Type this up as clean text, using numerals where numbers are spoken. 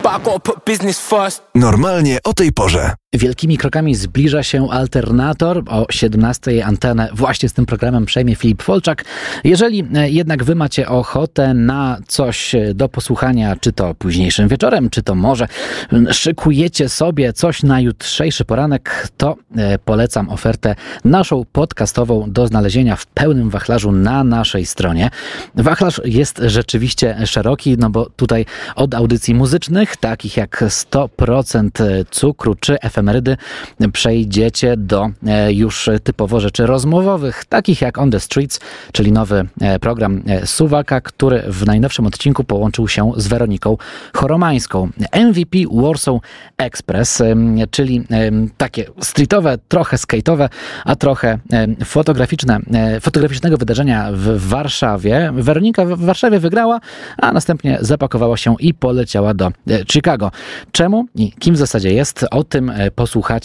but I gotta put business first. Normalnie o tej porze. Wielkimi krokami zbliża się Alternator. O 17:00 antenę właśnie z tym programem przejmie Filip Folczak. Jeżeli jednak wy macie ochotę na coś do posłuchania, czy to późniejszym wieczorem, czy to może szykujecie sobie coś na jutrzejszy poranek, to polecam ofertę naszą podcastową do znalezienia w pełnym wachlarzu na naszej stronie. Wachlarz jest rzeczywiście szeroki, no bo tutaj od audycji muzycznych, takich jak 100% cukru czy efemerydy, przejdziecie do już typowo rzeczy rozmowowych, takich jak On the Streets, czyli nowy program Suwaka, który w najnowszym odcinku połączył się z Weroniką Choromańską. MVP Warsaw Express, czyli takie streetowe, trochę skate'owe, a trochę fotograficznego wydarzenia w Warszawie. Weronika w Warszawie wygrała, a następnie zapakowała się i poleciała do Chicago. Czemu i kim w zasadzie jest, o tym posłuchacie